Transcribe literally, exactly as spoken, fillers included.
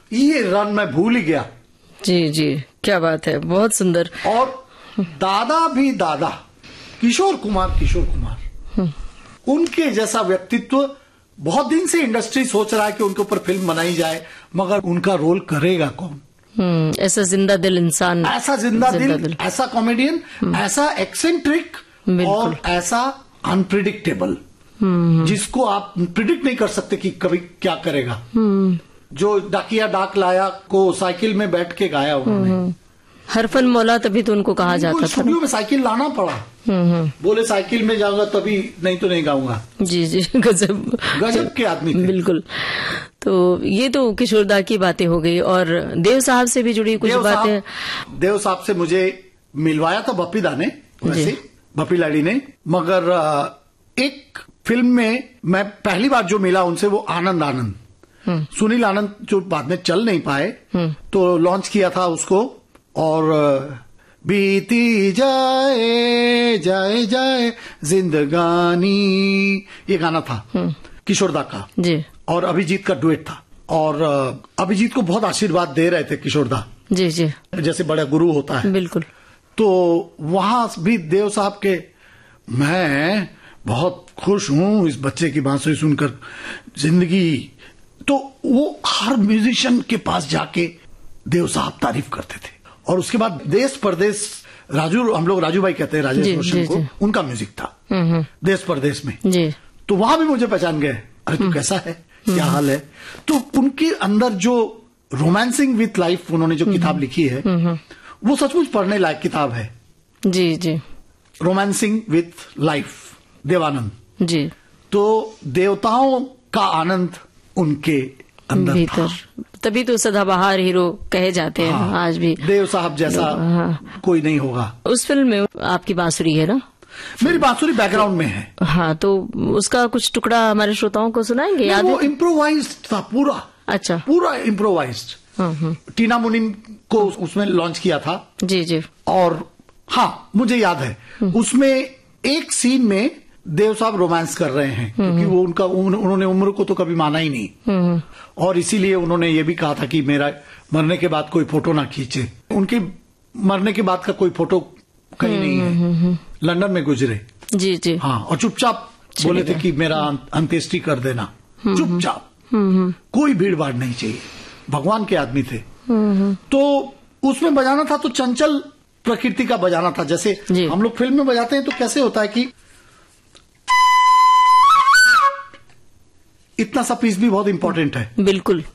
ये रन मैं भूल ही गया। जी जी, क्या बात है, बहुत सुंदर। और दादा भी दादा, किशोर कुमार किशोर कुमार, उनके जैसा व्यक्तित्व बहुत दिन से इंडस्ट्री सोच रहा है कि उनके ऊपर फिल्म बनाई जाए, मगर उनका रोल करेगा कौन? हम्म, ऐसा जिंदा दिल इंसान, ऐसा जिंदा, जिंदा दिल, दिल, ऐसा कॉमेडियन, ऐसा एक्सेंट्रिक और ऐसा अनप्रिडिक्टेबल, जिसको आप प्रिडिक्ट नहीं कर सकते कि कभी क्या करेगा। जो डाकिया डाक लाया को साइकिल में बैठ के गाया उन्होंने, हरफन मौला, तभी तो उनको कहा जाता था। स्टूडियो में साइकिल लाना पड़ा, बोले साइकिल में जाऊंगा तभी, नहीं तो नहीं गाऊंगा। जी जी, गजब गजब के आदमी थे। बिल्कुल। तो ये तो किशोरदा की बातें हो गई, और देव साहब से भी जुड़ी कुछ बातें। देव साहब से मुझे मिलवाया था बप्पी दा ने, वैसे बप्पी लाड़ी ने, मगर एक फिल्म में मैं पहली बार जो मिला उनसे वो आनंद आनंद, सुनील आनंद जो बाद में चल नहीं पाए, तो लॉन्च किया था उसको, और बीती जाए जाए जाए जिंदगानी, ये गाना था किशोरदा का जी, और अभिजीत का डुएट था। और अभिजीत को बहुत आशीर्वाद दे रहे थे किशोरदा, जी जी, जैसे बड़ा गुरु होता है। बिल्कुल। तो वहां भी देव साहब के, मैं बहुत खुश हूं इस बच्चे की बांसुरी सुनकर, जिंदगी, तो वो हर म्यूजिशियन के पास जाके देव साहब तारीफ करते थे। और उसके बाद देश परदेश, राजू, हम लोग राजू भाई कहते हैं राजेश रोशन को, उनका म्यूजिक था देश परदेश में जी। तो वहां भी मुझे पहचान गए, अरे तू कैसा है, क्या हाल है। तो उनके अंदर जो रोमांसिंग विथ लाइफ उन्होंने जो किताब लिखी है, वो सचमुच पढ़ने लायक किताब है। जी जी, रोमांसिंग विथ लाइफ, देवानंद जी। तो देवताओं का आनंद उनके अंदर था, तभी तो सदाबहार हीरो कहे जाते हैं। हाँ, आज भी देव साहब जैसा हाँ, कोई नहीं होगा। उस फिल्म में आपकी बांसुरी है ना? मेरी बांसुरी बैकग्राउंड में है। हाँ, तो उसका कुछ टुकड़ा हमारे श्रोताओं को सुनाएंगे? याद वो इम्प्रोवाइज्ड था पूरा। अच्छा, पूरा इम्प्रोवाइज्ड। टीना मुनीम को उसमें लॉन्च किया था। जी जी। और हाँ, मुझे याद है उसमें एक सीन में देव साहब रोमांस कर रहे हैं, क्योंकि वो उनका उन्होंने उम्र को तो कभी माना ही नहीं, और इसीलिए उन्होंने ये भी कहा था कि मेरा मरने के बाद कोई फोटो ना खींचे। उनके मरने के बाद का कोई फोटो कहीं नहीं है, लंदन में गुजरे। जी जी। हाँ, और चुपचाप बोले थे कि मेरा अंत्येष्टि कर देना, चुपचाप, कोई भीड़ भाड़ नहीं चाहिए, भगवान के आदमी थे। तो उसमें बजाना था तो चंचल प्रकृति का बजाना था, जैसे हम लोग फिल्म में बजाते हैं तो कैसे होता है कि इतना सा पीस भी बहुत इंपॉर्टेंट है। बिल्कुल।